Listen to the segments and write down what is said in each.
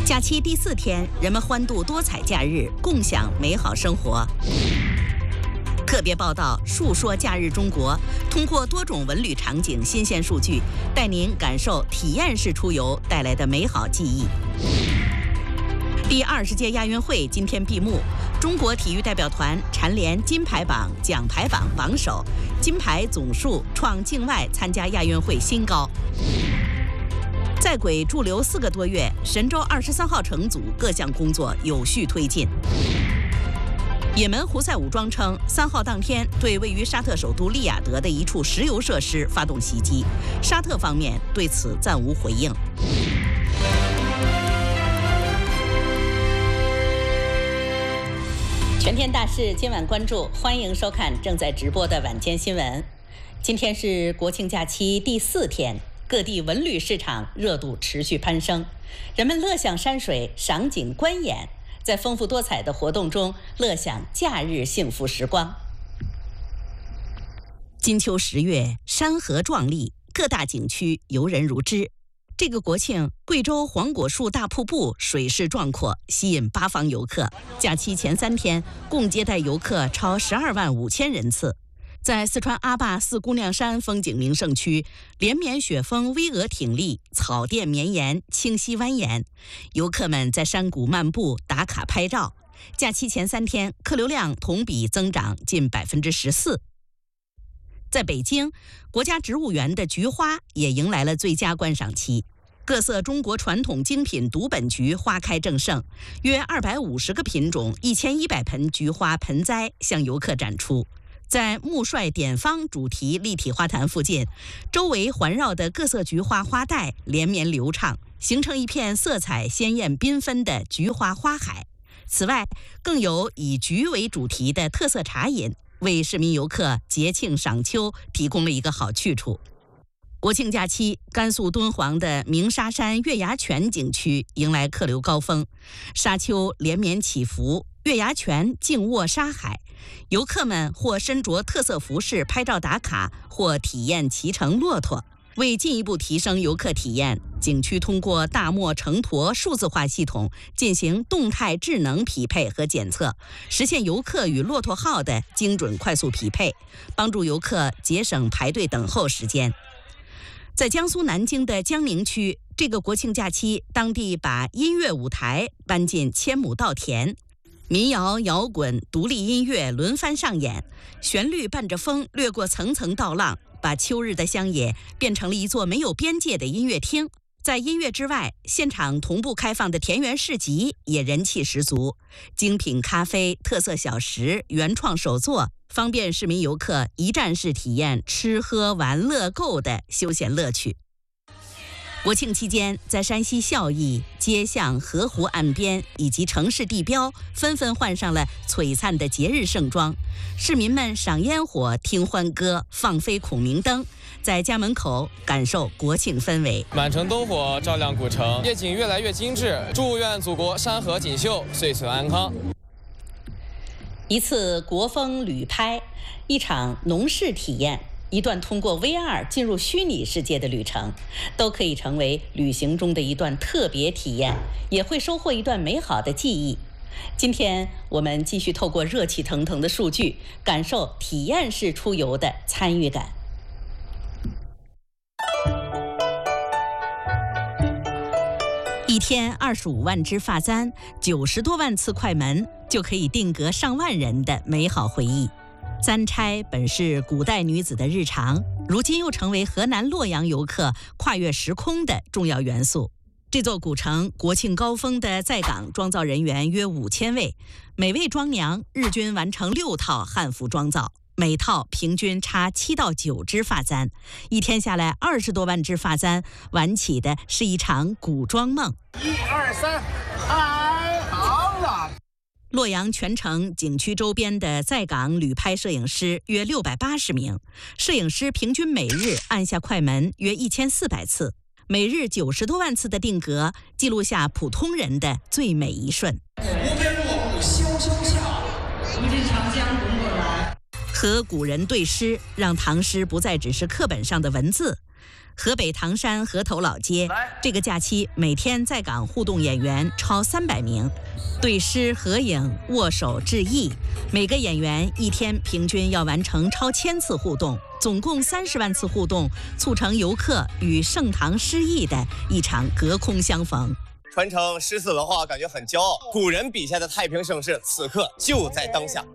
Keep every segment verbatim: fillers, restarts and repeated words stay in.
假期第四天，人们欢度多彩假日，共享美好生活。特别报道述说假日中国，通过多种文旅场景、新鲜数据，带您感受体验式出游带来的美好记忆。第二十届亚运会今天闭幕，中国体育代表团蝉联金牌榜、奖牌榜榜首，金牌总数创境外参加亚运会新高。在轨驻留四个多月，神舟二十三号乘组各项工作有序推进。也门胡塞武装称，三号当天对位于沙特首都利雅得的一处石油设施发动袭击，沙特方面对此暂无回应。全天大事今晚关注，欢迎收看正在直播的晚间新闻。今天是国庆假期第四天，各地文旅市场热度持续攀升，人们乐享山水，赏景观演，在丰富多彩的活动中乐享假日幸福时光。金秋十月，山河壮丽，各大景区游人如织。这个国庆，贵州黄果树大瀑布水势壮阔，吸引八方游客。假期前三天，共接待游客超十二万五千人次。在四川阿坝四姑娘山风景名胜区，连绵雪峰巍峨挺立，草甸绵延，清溪蜿蜒，游客们在山谷漫步打卡拍照。假期前三天，客流量同比增长近百分之十四。在北京，国家植物园的菊花也迎来了最佳观赏期，各色中国传统精品独本菊花开正盛，约二百五十个品种、一千一百盆菊花盆栽向游客展出。在木帅典方主题立体花坛附近，周围环绕的各色菊花花带连绵流畅，形成一片色彩鲜艳缤纷的菊花花海。此外，更有以菊为主题的特色茶饮，为市民游客节庆赏秋提供了一个好去处。国庆假期，甘肃敦煌的鸣沙山月牙泉景区迎来客流高峰，沙丘连绵起伏，月牙泉静卧沙海，游客们或身着特色服饰拍照打卡，或体验骑乘骆驼。为进一步提升游客体验，景区通过大漠成坨数字化系统进行动态智能匹配和检测，实现游客与骆驼号的精准快速匹配，帮助游客节省排队等候时间。在江苏南京的江宁区，这个国庆假期，当地把音乐舞台搬进千亩稻田，民谣、摇滚、独立音乐轮番上演，旋律伴着风掠过层层稻浪，把秋日的乡野变成了一座没有边界的音乐厅。在音乐之外，现场同步开放的田园市集也人气十足，精品咖啡、特色小食、原创手作，方便市民游客一站式体验吃喝玩乐购的休闲乐趣。国庆期间，在山西孝义、街巷、河湖岸边以及城市地标纷纷换上了璀璨的节日盛装，市民们赏烟火、听欢歌、放飞孔明灯，在家门口感受国庆氛围。 满城灯火照亮古城，夜景越来越精致，祝愿祖国山河锦绣，岁岁安康。 一次国风旅拍，一场农事体验，一段通过 V R 进入虚拟世界的旅程，都可以成为旅行中的一段特别体验，也会收获一段美好的记忆。今天我们继续透过热气腾腾的数据，感受体验式出游的参与感。一天二十五万支发簪，九十多万次快门，就可以定格上万人的美好回忆。簪钗本是古代女子的日常，如今又成为河南洛阳游客跨越时空的重要元素。这座古城国庆高峰的在岗妆造人员约五千位，每位妆娘日均完成六套汉服妆造，每套平均插七到九支发簪，一天下来二十多万支发簪，玩起的是一场古装梦。 一二三，哎，好了。 洛阳全城景区周边的在岗旅拍摄影师约六百八十名，摄影师平均每日按下快门约一千四百次，每日九十多万次的定格，记录下普通人的最美一瞬。 无边落户萧萧下，如今长江滚滚来。 和古人对诗，让唐诗不再只是课本上的文字。 河北唐山河头老街这个假期每天在岗互动演员超三百名，对诗、合影、握手、致意，每个演员一天平均要完成超千次互动，总共三十万次互动，促成游客与盛唐诗意的一场隔空相逢。 传承诗词文化，感觉很骄傲。古人笔下的太平盛世，此刻就在当下。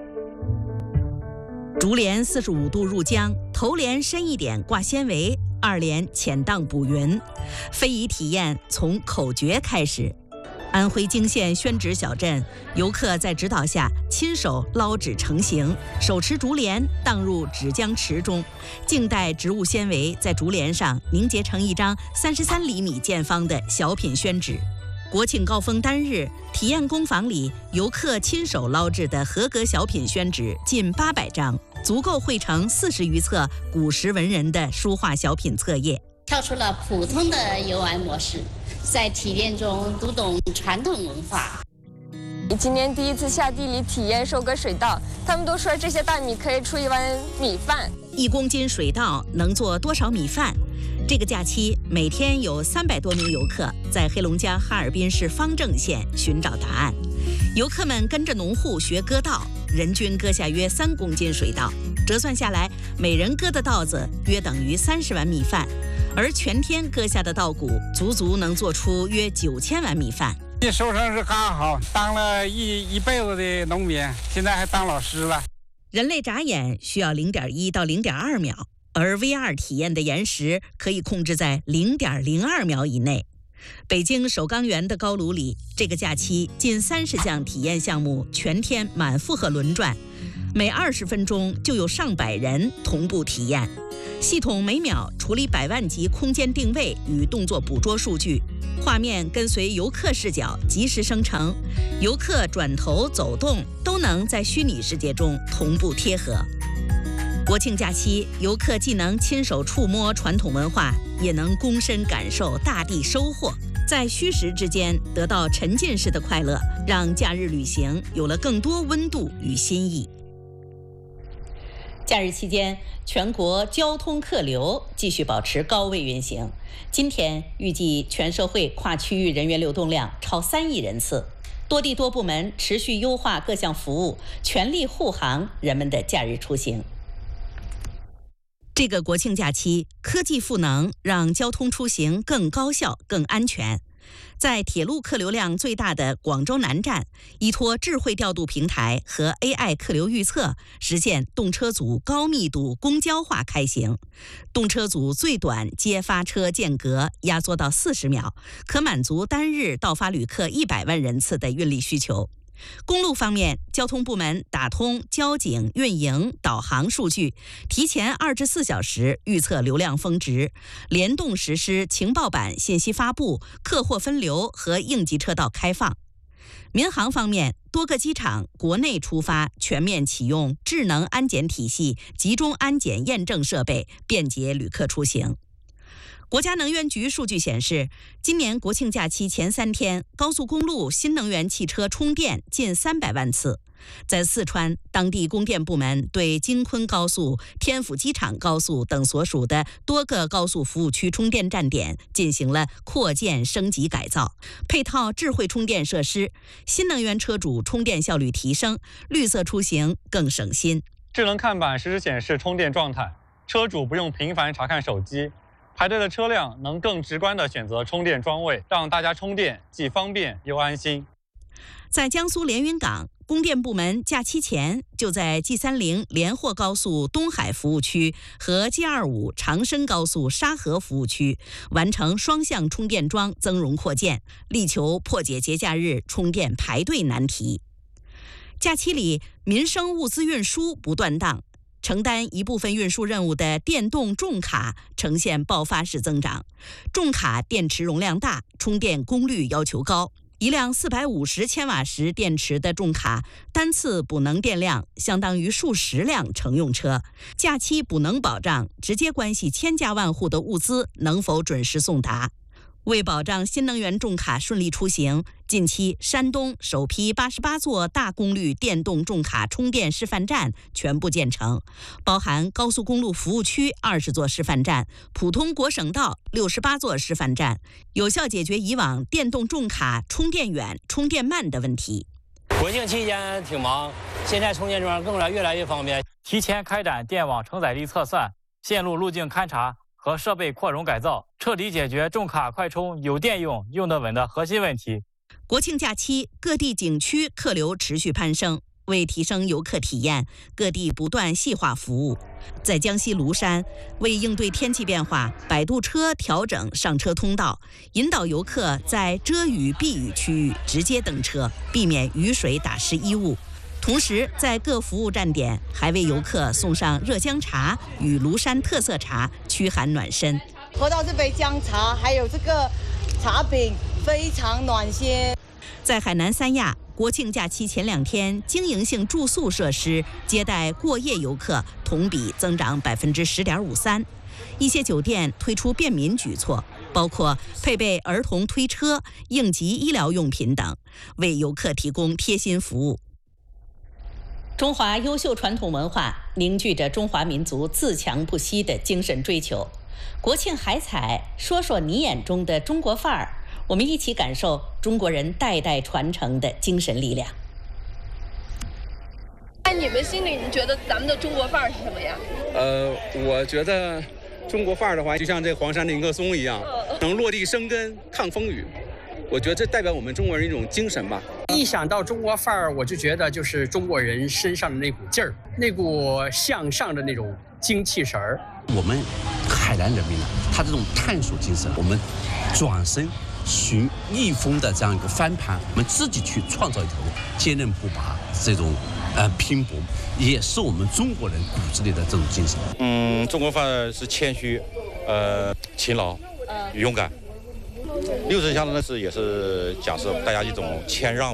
竹帘四十五度入江，头帘深一点挂纤维，二帘浅荡补云。非遗体验从口诀开始。安徽泾县宣纸小镇，游客在指导下亲手捞纸成型，手持竹帘荡入纸浆池中，静待植物纤维在竹帘上凝结成一张三十三厘米见方的小品宣纸。国庆高峰单日，体验工坊里游客亲手捞制的合格小品宣纸近八百张，足够绘成四十余册古时文人的书画小品册页。 跳出了普通的游玩模式，在体验中读懂传统文化。 今年第一次下地里体验收割水稻，他们都说这些大米可以出一碗米饭。 一公斤水稻能做多少米饭？这个假期每天有三百多名游客在黑龙江哈尔滨市方正县寻找答案。游客们跟着农户学割稻，人均割下约三公斤水稻，折算下来，每人割的稻子约等于三十碗米饭，而全天割下的稻谷足足能做出约九千碗米饭。 收成是刚好，当了一一辈子的农民，现在还当老师了。 人类眨眼需要零点一到零点二秒，而 V R 体验的延时可以控制在零点零二秒以内。北京首钢园的高炉里，这个假期近三十项体验项目全天满负荷轮转，每二十分钟就有上百人同步体验。系统每秒处理百万级空间定位与动作捕捉数据，画面跟随游客视角及时生成，游客转头走动都能在虚拟世界中同步贴合。国庆假期，游客既能亲手触摸传统文化，也能躬身感受大地收获，在虚实之间得到沉浸式的快乐，让假日旅行有了更多温度与新意。假日期间，全国交通客流继续保持高位运行。今天预计全社会跨区域人员流动量超三亿人次，多地多部门持续优化各项服务，全力护航人们的假日出行。这个国庆假期，科技赋能让交通出行更高效、更安全。在铁路客流量最大的广州南站，依托智慧调度平台和 A I 客流预测，实现动车组高密度公交化开行。动车组最短接发车间隔压缩到四十秒，可满足单日到发旅客一百万人次的运力需求。公路方面，交通部门打通交警、运营、导航数据，提前二十四小时预测流量峰值，联动实施情报版信息发布、客货分流和应急车道开放。民航方面，多个机场国内出发全面启用智能安检体系，集中安检验证设备，便捷旅客出行。国家能源局数据显示，今年国庆假期前三天，高速公路新能源汽车充电近三百万次。在四川，当地供电部门对京昆高速、天府机场高速等所属的多个高速服务区充电站点进行了扩建升级改造，配套智慧充电设施，新能源车主充电效率提升，绿色出行更省心。 智能看板实时显示充电状态，车主不用频繁查看手机。排队的车辆能更直观地选择充电桩位，让大家充电既方便又安心。 在江苏连云港，供电部门假期前就在 G 三零 连霍高速东海服务区和 G 二五 长深高速沙河服务区完成双向充电桩增容扩建，力求破解节假日充电排队难题。假期里，民生物资运输不断档。承担一部分运输任务的电动重卡呈现爆发式增长。重卡电池容量大，充电功率要求高。一辆四百五十千瓦时电池的重卡，单次补能电量相当于数十辆乘用车。假期补能保障直接关系千家万户的物资能否准时送达。为保障新能源重卡顺利出行， 近期，山东首批八十八座大功率电动重卡充电示范站全部建成，包含高速公路服务区二十座示范站、普通国省道六十八座示范站，有效解决以往电动重卡充电远、充电慢的问题。 国庆期间挺忙，现在充电桩更来越来越方便。 提前开展电网承载力测算、线路路径勘察和设备扩容改造，彻底解决重卡快充有电用、用得稳的核心问题。 国庆假期，各地景区客流持续攀升。为提升游客体验，各地不断细化服务。在江西庐山，为应对天气变化，摆渡车调整上车通道，引导游客在遮雨避雨区域直接登车，避免雨水打湿衣物。同时，在各服务站点还为游客送上热姜茶与庐山特色茶，驱寒暖身。 喝到这杯姜茶，还有这个茶饼，非常暖心。 在海南三亚，国庆假期前两天，经营性住宿设施接待过夜游客同比增长百分之十点五三。一些酒店推出便民举措，包括配备儿童推车、应急医疗用品等，为游客提供贴心服务。中华优秀传统文化凝聚着中华民族自强不息的精神追求。国庆海采，说说你眼中的中国范儿。我们一起感受中国人代代传承的精神力量。 在你们心里，你觉得咱们的中国范儿是什么呀？ 呃，我觉得中国范儿的话，就像这黄山林棵松一样，能落地生根、抗风雨。我觉得这代表我们中国人一种精神吧。 一想到中国范儿，我就觉得就是中国人身上的那股劲儿，那股向上的那种精气神儿。 我们海南人民呢，他这种探索精神，我们转身寻逆风的这样一个翻盘，我们自己去创造一条路，坚韧不拔，这种呃拼搏，也是我们中国人骨子里的这种精神。 嗯，中国范儿是谦虚，呃，勤劳，勇敢。六十乡呢是也是讲示大家一种谦让。